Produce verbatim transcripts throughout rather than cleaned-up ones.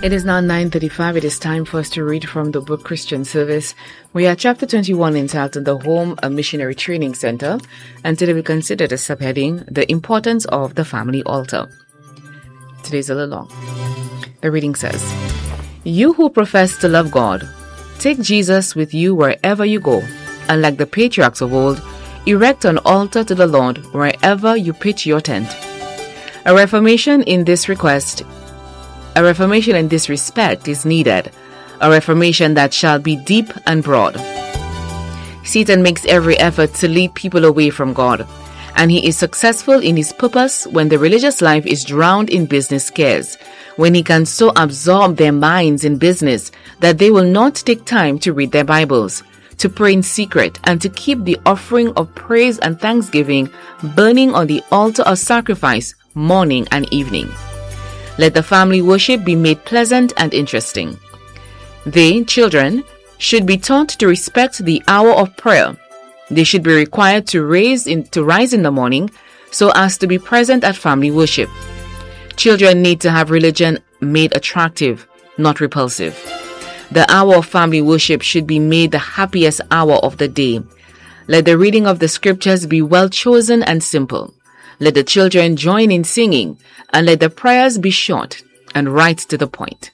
It is now nine thirty-five. It is time for us to read from the book Christian Service. We are chapter twenty-one, entitled The Home, a Missionary Training Center. And today we consider the subheading, The Importance of the Family Altar. Today's a little long. The reading says, You who profess to love God, take Jesus with you wherever you go, and like the patriarchs of old, erect an altar to the Lord wherever you pitch your tent. A reformation in this request A reformation in this respect is needed, a reformation that shall be deep and broad. Satan makes every effort to lead people away from God, and he is successful in his purpose when the religious life is drowned in business cares, when he can so absorb their minds in business that they will not take time to read their Bibles, to pray in secret, and to keep the offering of praise and thanksgiving burning on the altar of sacrifice morning and evening. Let the family worship be made pleasant and interesting. They, children, should be taught to respect the hour of prayer. They should be required to raise in, to rise in the morning so as to be present at family worship. Children need to have religion made attractive, not repulsive. The hour of family worship should be made the happiest hour of the day. Let the reading of the scriptures be well chosen and simple. Let the children join in singing, and let the prayers be short and right to the point.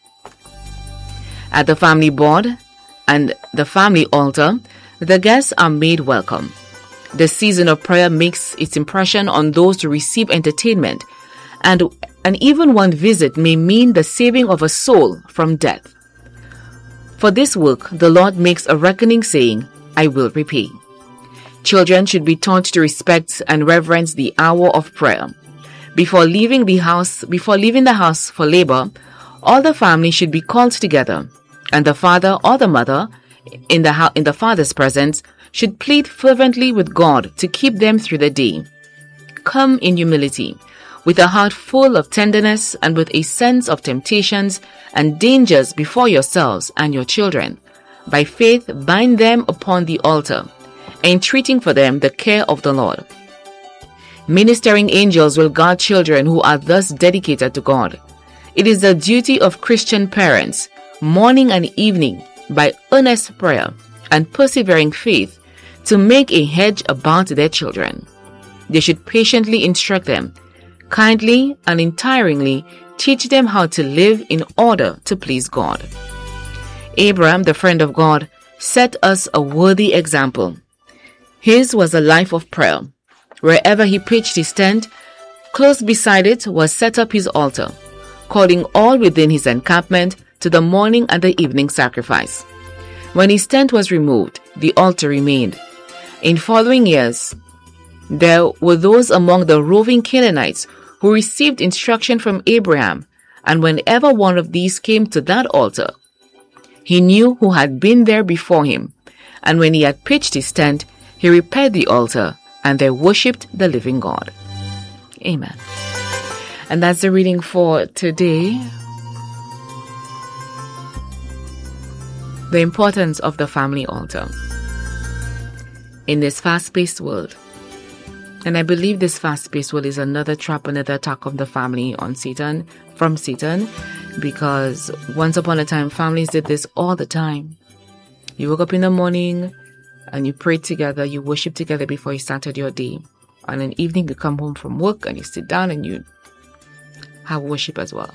At the family board and the family altar, the guests are made welcome. The season of prayer makes its impression on those who receive entertainment, and, and even one visit may mean the saving of a soul from death. For this work, the Lord makes a reckoning, saying, I will repay. Children should be taught to respect and reverence the hour of prayer. Before leaving the house, before leaving the house for labor, all the family should be called together, and the father or the mother, in the in the father's presence, should plead fervently with God to keep them through the day. Come in humility, with a heart full of tenderness and with a sense of temptations and dangers before yourselves and your children. By faith, bind them upon the altar, entreating for them the care of the Lord. Ministering angels will guard children who are thus dedicated to God. It is the duty of Christian parents, morning and evening, by earnest prayer and persevering faith, to make a hedge about their children. They should patiently instruct them, kindly and untiringly teach them how to live in order to please God. Abraham, the friend of God, set us a worthy example. His was a life of prayer. Wherever he pitched his tent, close beside it was set up his altar, calling all within his encampment to the morning and the evening sacrifice. When his tent was removed, the altar remained. In following years, there were those among the roving Canaanites who received instruction from Abraham, and whenever one of these came to that altar, he knew who had been there before him, and when he had pitched his tent, he repaired the altar, and they worshipped the living God. Amen. And that's the reading for today. The importance of the family altar in this fast-paced world. And I believe this fast-paced world is another trap, another attack of the family on Satan, from Satan, because once upon a time, families did this all the time. You woke up in the morning, and you prayed together, you worship together before you started your day. And in the evening, you come home from work and you sit down and you have worship as well.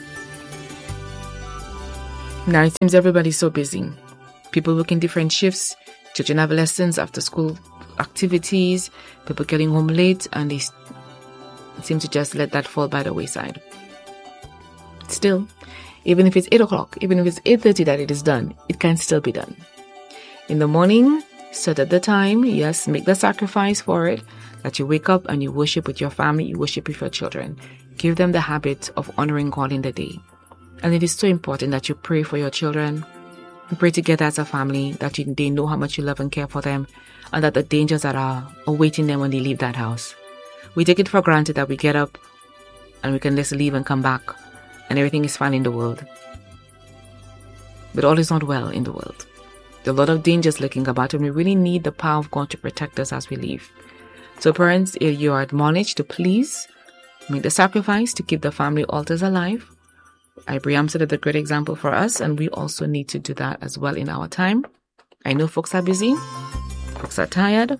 Now it seems everybody's so busy. People working different shifts, children have lessons, after school activities, people getting home late, and they seem to just let that fall by the wayside. Still, even if it's eight o'clock, even if it's eight thirty that it is done, it can still be done. In the morning, set at the time, yes, make the sacrifice for it, that you wake up and you worship with your family, you worship with your children. Give them the habit of honoring God in the day. And it is so important that you pray for your children. You pray together as a family, that you, they know how much you love and care for them, and that the dangers that are awaiting them when they leave that house. We take it for granted that we get up and we can just leave and come back and everything is fine in the world. But all is not well in the world. There are a lot of dangers lurking about, and we really need the power of God to protect us as we leave. So parents, you are admonished to please make the sacrifice to keep the family altars alive. Ibriam set a great example for us, and we also need to do that as well in our time. I know folks are busy, folks are tired,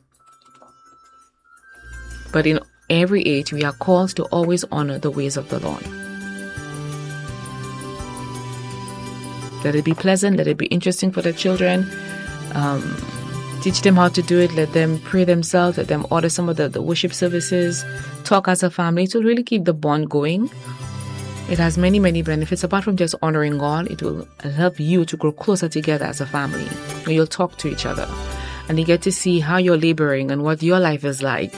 but in every age, we are called to always honor the ways of the Lord. Let it be pleasant, let it be interesting for the children. Um, teach them how to do it, let them pray themselves, let them order some of the, the worship services, talk as a family to really keep the bond going. It has many, many benefits. Apart from just honoring God, it will help you to grow closer together as a family. You'll talk to each other and you get to see how you're laboring and what your life is like.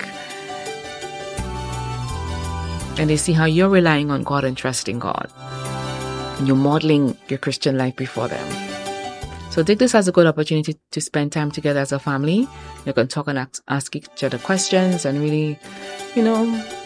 And they see how you're relying on God and trusting God. And you're modeling your Christian life before them. So take this as a good opportunity to spend time together as a family. You can talk and ask, ask each other questions and really, you know,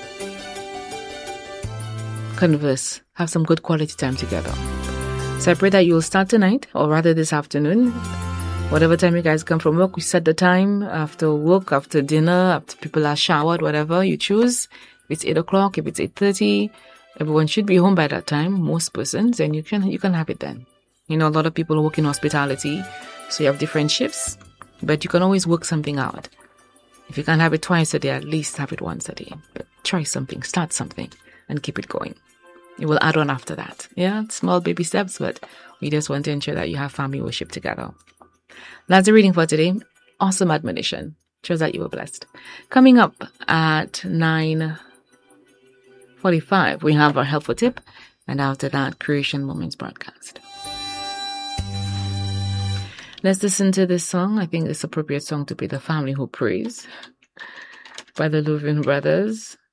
converse, have some good quality time together. So I pray that you will start tonight, or rather this afternoon. Whatever time you guys come from work, we set the time after work, after dinner, after people are showered, whatever you choose. If it's eight o'clock, if it's eight thirty, everyone should be home by that time, most persons, and you can you can have it then. You know, a lot of people work in hospitality, so you have different shifts, but you can always work something out. If you can't have it twice a day, at least have it once a day. But try something, start something, and keep it going. It will add on after that. Yeah, small baby steps, but we just want to ensure that you have family worship together. That's the reading for today. Awesome admonition. Shows that you were blessed. Coming up at nine forty-five, we have our helpful tip, and after that, Creation Moments broadcast. Let's listen to this song. I think it's appropriate song to be The Family Who Prays by the Louvin Brothers.